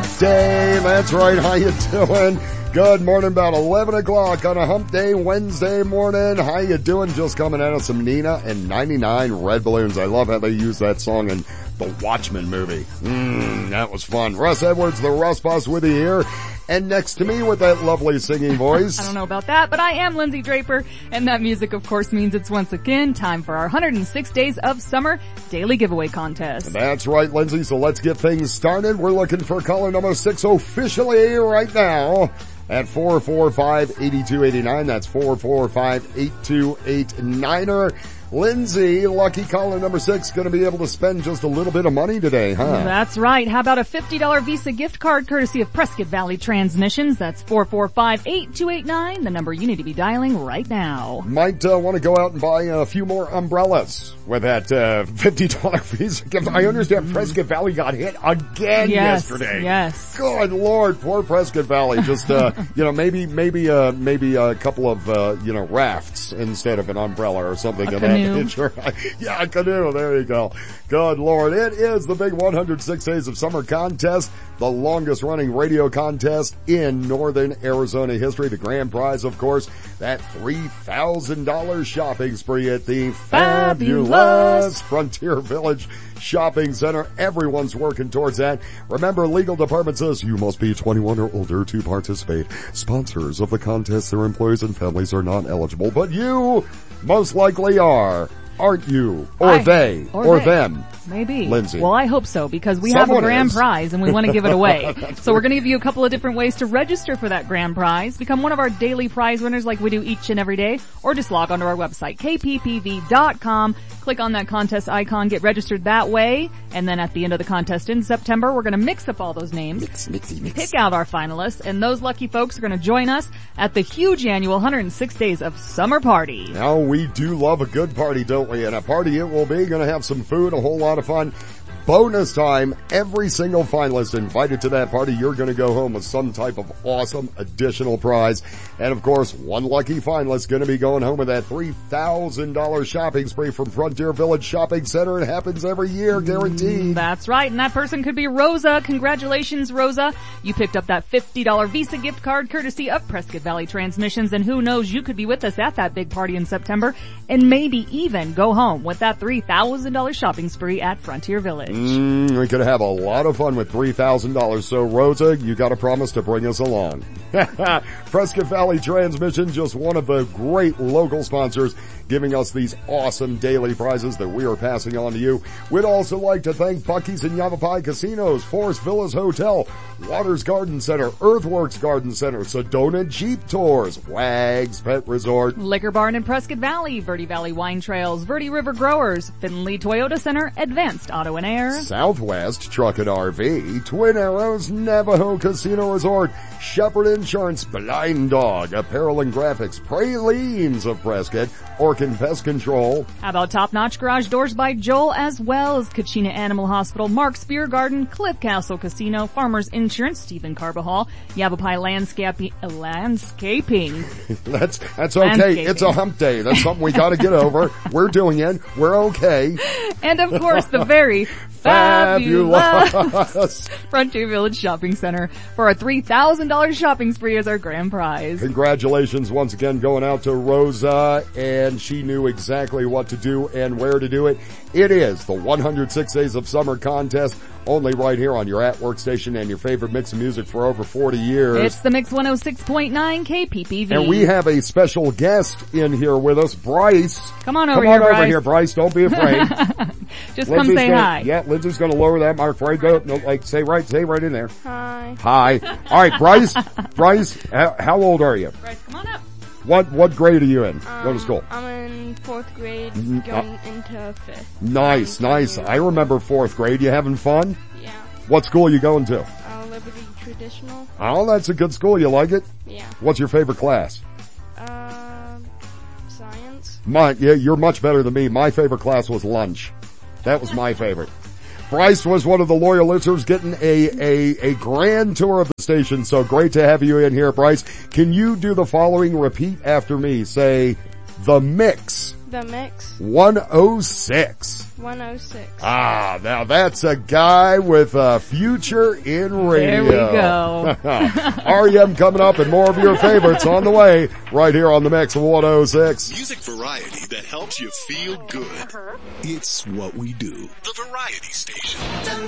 day. That's right. How you doing? Good morning. About 11 o'clock on a hump day Wednesday morning. How you doing? Just coming out of some Nina and 99 Red Balloons. I love how they use that song in the Watchmen movie. That was fun. Russ Edwards, the Russ Boss, with you here. And next to me with that lovely singing voice. I don't know about that, but I am Lindsay Draper, and that music of course means it's once again time for our 106 Days of Summer Daily Giveaway Contest. That's right, Lindsay, so let's get things started. We're looking for caller number 6 officially right now at 445-8289. That's 445-8289. Lindsay, lucky caller number 6, going to be able to spend just a little bit of money today, huh? That's right. How about a $50 Visa gift card courtesy of Prescott Valley Transmissions? That's 445-8289, the number you need to be dialing right now. Might want to go out and buy a few more umbrellas with that $50 Visa gift. I understand Prescott Valley got hit again yesterday. Yes. Good Lord, poor Prescott Valley. Just maybe a couple of rafts instead of an umbrella or something of that nature. Yeah, a canoe. There you go. Good Lord. It is the big 106 Days of Summer contest, the longest running radio contest in northern Arizona history. The grand prize, of course, that $3,000 shopping spree at the fabulous Frontier Village Shopping Center. Everyone's working towards that. Remember, legal department says you must be 21 or older to participate. Sponsors of the contest, their employees and families are not eligible, but you most likely are. Aren't you? Or they. Or them. Maybe. Lindsay. Well, I hope so, because we have a grand prize and we want to give it away. So we're going to give you a couple of different ways to register for that grand prize. Become one of our daily prize winners like we do each and every day. Or just log onto our website, kppv.com. Click on that contest icon, get registered that way. And then at the end of the contest in September, we're going to mix up all those names. Mix. Pick out our finalists. And those lucky folks are going to join us at the huge annual 106 Days of Summer Party. Now, we do love a good party, don't we? And a party it will be. Going to have some food, a whole lot of fun. Bonus time, every single finalist invited to that party, you're going to go home with some type of awesome additional prize. And of course, one lucky finalist going to be going home with that $3,000 shopping spree from Frontier Village Shopping Center. It happens every year, guaranteed. That's right, and that person could be Rosa. Congratulations, Rosa. You picked up that $50 Visa gift card courtesy of Prescott Valley Transmissions, and who knows, you could be with us at that big party in September and maybe even go home with that $3,000 shopping spree at Frontier Village. We could have a lot of fun with $3,000. So Rosa, you got to promise to bring us along. Prescott Valley Transmission, just one of the great local sponsors, giving us these awesome daily prizes that we are passing on to you. We'd also like to thank Buc-ee's and Yavapai Casinos, Forest Villas Hotel, Waters Garden Center, Earthworks Garden Center, Sedona Jeep Tours, Wags Pet Resort, Liquor Barn in Prescott Valley, Verde Valley Wine Trails, Verde River Growers, Finley Toyota Center, Advanced Auto and Air, Southwest Truck and RV, Twin Arrows Navajo Casino Resort, Shepherd Insurance, Blind Dog, Apparel and Graphics, Pralines of Prescott, Orkin Pest Control. How about Top Notch Garage Doors by Joel, as well as Kachina Animal Hospital, Mark's Beer Garden, Cliff Castle Casino, Farmers Insurance, Stephen Carbajal, Yavapai Landscaping. That's okay. It's a hump day. That's something we gotta get over. We're doing it. We're okay. And of course, the very fabulous Frontier Village Shopping Center for a $3,000 shopping spree as our grand prize. Congratulations once again going out to Rosa, and she knew exactly what to do and where to do it. It is the 106 Days of Summer contest, only right here on your at-work station and your favorite mix of music for over 40 years. It's the Mix 106.9 KPPV. And we have a special guest in here with us, Bryce. Come on over here, Bryce. Don't be afraid. Just come say hi. Yeah, Lindsay's going to lower that mark for you. Go, say right in there. Hi. All right, Bryce, how old are you? Bryce, come on up. What grade are you in? Go to school. I'm in 4th grade, going into 5th. Nice. I remember 4th grade. You having fun? Yeah. What school are you going to? Liberty Traditional. Oh, that's a good school. You like it? Yeah. What's your favorite class? Science. You're much better than me. My favorite class was lunch. That was my favorite. Bryce was one of the loyal listeners getting a grand tour of the station, so great to have you in here, Bryce. Can you do the following? Repeat after me. Say, The Mix. The Mix. 106. 106. Ah, now that's a guy with a future in radio. There we go. REM coming up and more of your favorites on the way right here on the Mix 106. Music variety that helps you feel good. It's what we do. The Variety Station.